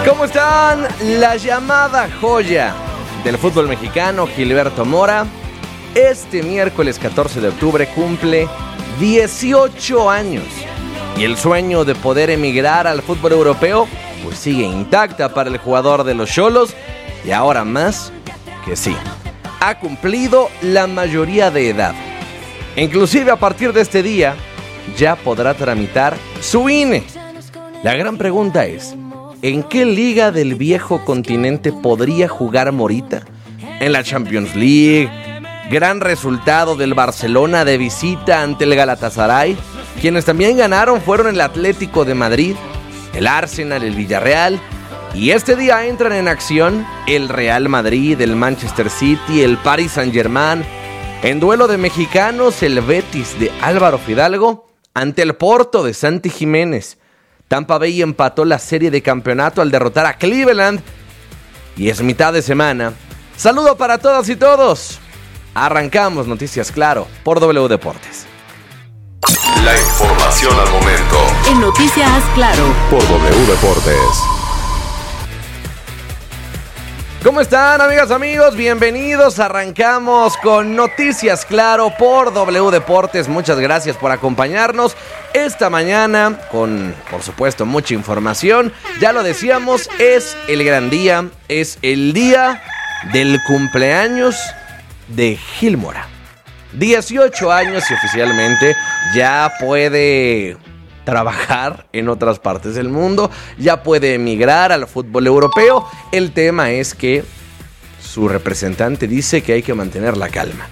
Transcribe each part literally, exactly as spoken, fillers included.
¿Cómo están? La llamada joya del fútbol mexicano, Gilberto Mora, este miércoles catorce de octubre cumple dieciocho años. Y el sueño de poder emigrar al fútbol europeo pues sigue intacta para el jugador de los Xolos. Y ahora más que sí, ha cumplido la mayoría de edad. Inclusive a partir de este día ya podrá tramitar su I N E. La gran pregunta es, ¿en qué liga del viejo continente podría jugar Morita? ¿En la Champions League? Gran resultado del Barcelona de visita ante el Galatasaray. Quienes también ganaron fueron el Atlético de Madrid, el Arsenal, el Villarreal. Y este día entran en acción el Real Madrid, el Manchester City, el Paris Saint-Germain. En duelo de mexicanos, el Betis de Álvaro Fidalgo ante el Porto de Santi Jiménez. Tampa Bay empató la serie de campeonato al derrotar a Cleveland. Y es mitad de semana. Saludo para todas y todos. Arrancamos Noticias Claro por W Deportes. La información al momento. En Noticias Claro por W Deportes. ¿Cómo están, amigas, amigos? Bienvenidos. Arrancamos con Noticias Claro por W Deportes. Muchas gracias por acompañarnos esta mañana con, por supuesto, mucha información. Ya lo decíamos, es el gran día, es el día del cumpleaños de Gil Mora. dieciocho años y oficialmente ya puede trabajar en otras partes del mundo, ya puede emigrar al fútbol europeo. El tema es que su representante dice que hay que mantener la calma.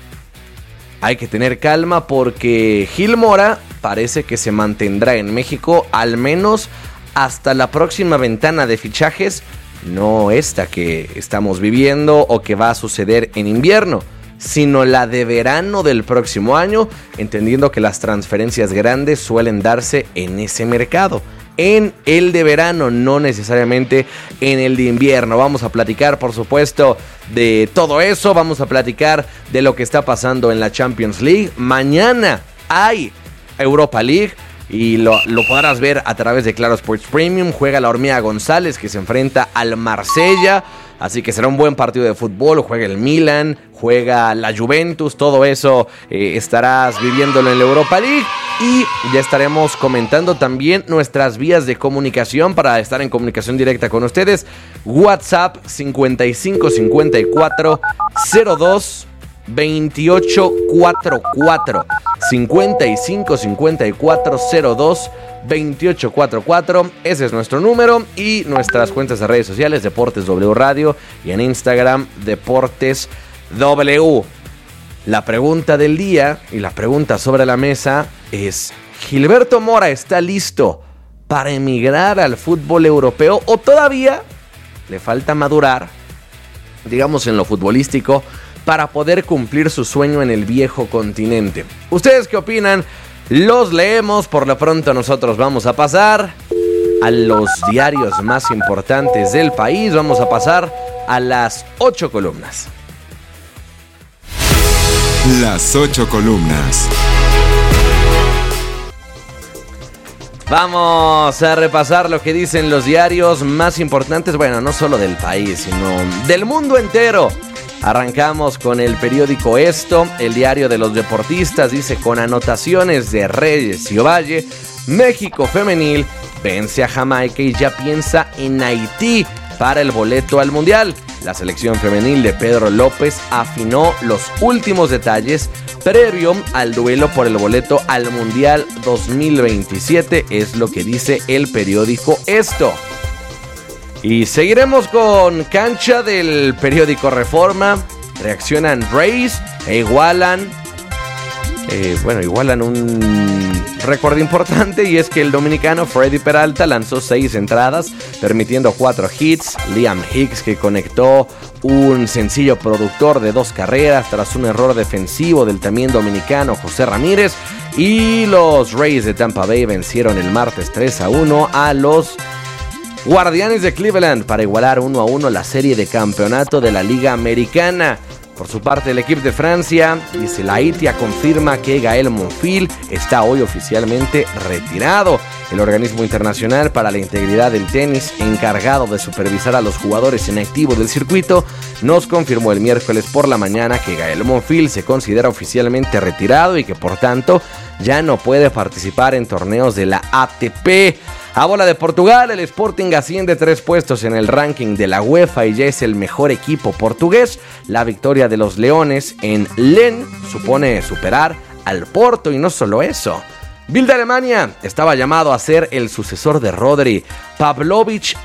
Hay que tener calma porque Gil Mora parece que se mantendrá en México al menos hasta la próxima ventana de fichajes, no esta que estamos viviendo o que va a suceder en invierno, sino la de verano del próximo año, entendiendo que las transferencias grandes suelen darse en ese mercado, en el de verano, no necesariamente en el de invierno. Vamos a platicar, por supuesto, de todo eso, vamos a platicar de lo que está pasando en la Champions League. Mañana hay Europa League y lo, lo podrás ver a través de Claro Sports Premium. Juega la Hormiga González, que se enfrenta al Marsella. Así que será un buen partido de fútbol. Juega el Milan, juega la Juventus, todo eso eh, estarás viviéndolo en la Europa League. Y ya estaremos comentando también nuestras vías de comunicación para estar en comunicación directa con ustedes. WhatsApp cincuenta y cinco cincuenta y cuatro cero dos veintiocho cuarenta y cuatro. cincuenta y cinco cincuenta y cuatro cero dos veintiocho cuarenta y cuatro. Ese es nuestro número. Y nuestras cuentas de redes sociales, Deportes W Radio, y en Instagram, Deportes W. La pregunta del día y la pregunta sobre la mesa es: ¿Gilberto Mora está listo para emigrar al fútbol europeo o todavía le falta madurar, digamos, en lo futbolístico, para poder cumplir su sueño en el viejo continente? ¿Ustedes qué opinan? Los leemos. Por lo pronto nosotros vamos a pasar a los diarios más importantes del país. Vamos a pasar a las ocho columnas. Las ocho columnas. Vamos a repasar lo que dicen los diarios más importantes, bueno, no solo del país, sino del mundo entero. Arrancamos con el periódico Esto, el diario de los deportistas. Dice: con anotaciones de Reyes y Ovalle, México femenil vence a Jamaica y ya piensa en Haití para el boleto al Mundial. La selección femenil de Pedro López afinó los últimos detalles previo al duelo por el boleto al Mundial dos mil veintisiete, es lo que dice el periódico Esto. Y seguiremos con cancha del periódico Reforma. Reaccionan Rays e igualan, eh, bueno, igualan un récord importante, y es que el dominicano Freddy Peralta lanzó seis entradas, permitiendo cuatro hits. Liam Hicks, que conectó un sencillo productor de dos carreras tras un error defensivo del también dominicano José Ramírez. Y los Rays de Tampa Bay vencieron el martes tres a uno a los Guardianes de Cleveland para igualar uno a uno la serie de campeonato de la Liga Americana. Por su parte, el equipo de Francia, dice: la I T I A confirma que Gael Monfils está hoy oficialmente retirado. El organismo internacional para la integridad del tenis, encargado de supervisar a los jugadores en activo del circuito, nos confirmó el miércoles por la mañana que Gael Monfils se considera oficialmente retirado y que por tanto ya no puede participar en torneos de la A T P. A bola de Portugal, el Sporting asciende tres puestos en el ranking de la UEFA y ya es el mejor equipo portugués. La victoria de los Leones en Lens supone superar al Porto y no solo eso. Bill de Alemania estaba llamado a ser el sucesor de Rodri. Pavlovic